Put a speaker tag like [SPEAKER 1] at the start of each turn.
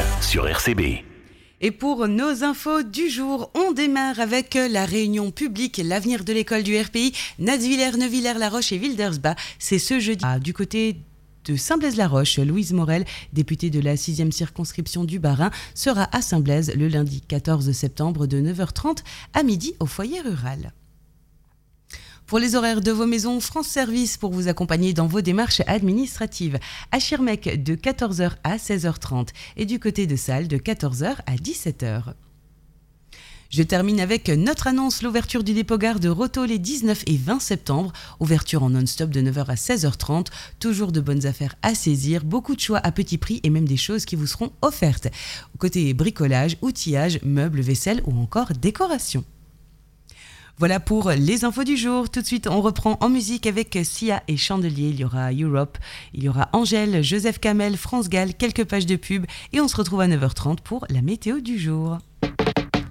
[SPEAKER 1] sur RCB.
[SPEAKER 2] Et pour nos infos du jour, on démarre avec la réunion publique L'avenir de l'école du RPI, Natzwiller, Neuvillers-la-Roche et Wildersbach. C'est ce jeudi. Du côté de Saint-Blaise-la-Roche, Louise Morel, députée de la 6e circonscription du Bas-Rhin, sera à Saint-Blaise le lundi 14 septembre de 9h30 à midi au foyer rural. Pour les horaires de vos maisons, France Service pour vous accompagner dans vos démarches administratives. À Schirmeck de 14h à 16h30 et du côté de Salles de 14h à 17h. Je termine avec notre annonce, l'ouverture du dépôt gare de Roto les 19 et 20 septembre. Ouverture en non-stop de 9h à 16h30. Toujours de bonnes affaires à saisir, beaucoup de choix à petit prix et même des choses qui vous seront offertes. Côté bricolage, outillage, meubles, vaisselle ou encore décoration. Voilà pour les infos du jour. Tout de suite, on reprend en musique avec Sia et Chandelier. Il y aura Europe, il y aura Angèle, Joseph Kamel, France Gall, quelques pages de pub et on se retrouve à 9h30 pour la météo du jour.